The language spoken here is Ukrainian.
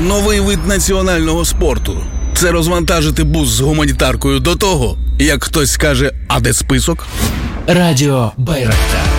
Новий вид національного спорту. Це розвантажити бус з гуманітаркою до того, як хтось скаже, а де список? Радіо Байрактар.